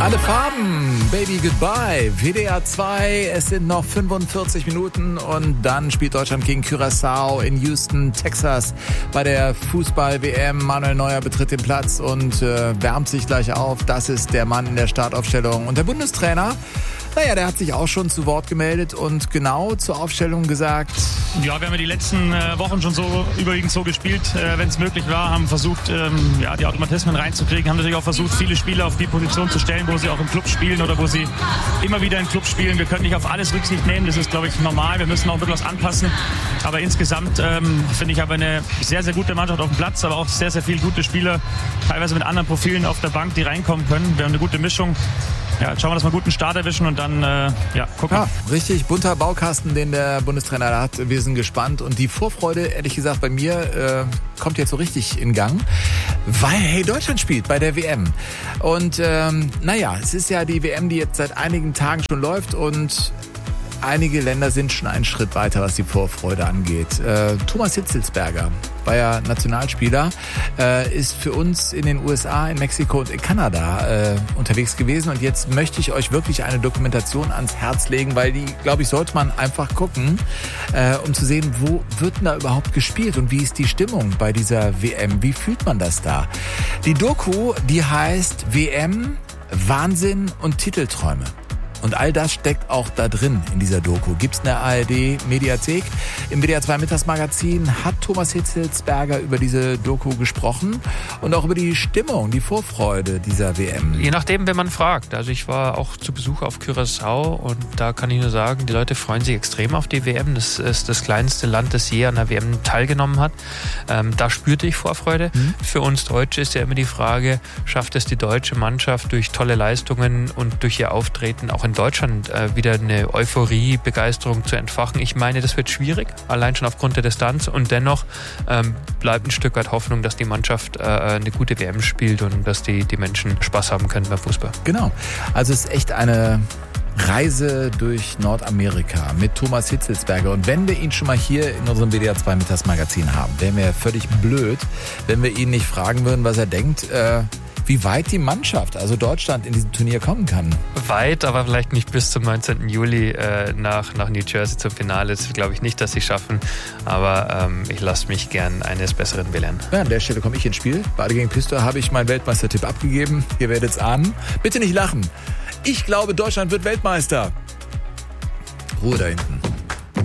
Alle Farben, Baby Goodbye, WDR 2, es sind noch 45 Minuten und dann spielt Deutschland gegen Curaçao in Houston, Texas bei der Fußball-WM. Manuel Neuer betritt den Platz und wärmt sich gleich auf. Das ist der Mann in der Startaufstellung. Und der Bundestrainer, naja, der hat sich auch schon zu Wort gemeldet und genau zur Aufstellung gesagt. Ja, wir haben ja die letzten Wochen schon so überwiegend so gespielt, wenn es möglich war, haben versucht, die Automatismen reinzukriegen, haben natürlich auch versucht, viele Spieler auf die Position zu stellen, wo sie auch im Club spielen oder wo sie immer wieder im Club spielen. Wir können nicht auf alles Rücksicht nehmen, das ist, glaube ich, normal. Wir müssen auch ein bisschen was anpassen. Aber insgesamt finde ich, aber eine sehr, sehr gute Mannschaft auf dem Platz, aber auch sehr, sehr viele gute Spieler, teilweise mit anderen Profilen auf der Bank, die reinkommen können. Wir haben eine gute Mischung. Ja, schauen wir, dass wir einen guten Start erwischen und dann gucken. Ja, richtig bunter Baukasten, den der Bundestrainer da hat. Wir sind gespannt und die Vorfreude, ehrlich gesagt, bei mir kommt jetzt so richtig in Gang, weil, hey, Deutschland spielt bei der WM. Und es ist ja die WM, die jetzt seit einigen Tagen schon läuft und einige Länder sind schon einen Schritt weiter, was die Vorfreude angeht. Thomas Hitzelsberger war ja Nationalspieler, ist für uns in den USA, in Mexiko und in Kanada unterwegs gewesen. Und jetzt möchte ich euch wirklich eine Dokumentation ans Herz legen, weil die, glaube ich, sollte man einfach gucken, um zu sehen, wo wird denn da überhaupt gespielt und wie ist die Stimmung bei dieser WM? Wie fühlt man das da? Die Doku, die heißt WM, Wahnsinn und Titelträume. Und all das steckt auch da drin in dieser Doku. Gibt's in der ARD-Mediathek. Im WDR 2 Mittagsmagazin hat Thomas Hitzelsberger über diese Doku gesprochen und auch über die Stimmung, die Vorfreude dieser WM. Je nachdem, wenn man fragt. Also ich war auch zu Besuch auf Curaçao und da kann ich nur sagen, die Leute freuen sich extrem auf die WM. Das ist das kleinste Land, das je an der WM teilgenommen hat. Da spürte ich Vorfreude. Für uns Deutsche ist ja immer die Frage, schafft es die deutsche Mannschaft durch tolle Leistungen und durch ihr Auftreten auch in Deutschland wieder eine Euphorie, Begeisterung zu entfachen. Ich meine, das wird schwierig, allein schon aufgrund der Distanz und dennoch bleibt ein Stück weit Hoffnung, dass die Mannschaft eine gute WM spielt und dass die Menschen Spaß haben können beim Fußball. Genau, also es ist echt eine Reise durch Nordamerika mit Thomas Hitzelsberger. Und wenn wir ihn schon mal hier in unserem WDR 2 Mittagsmagazin haben, wären wir völlig blöd, wenn wir ihn nicht fragen würden, was er denkt, wie weit die Mannschaft, also Deutschland, in diesem Turnier kommen kann. Weit, aber vielleicht nicht bis zum 19. Juli nach New Jersey zum Finale. Das glaube ich nicht, dass sie schaffen. Aber ich lasse mich gern eines Besseren belehren. Ja, an der Stelle komme ich ins Spiel. Bade gegen Pistol habe ich meinen Weltmeistertipp abgegeben. Ihr werdet es ahnen. Bitte nicht lachen. Ich glaube, Deutschland wird Weltmeister. Ruhe da hinten.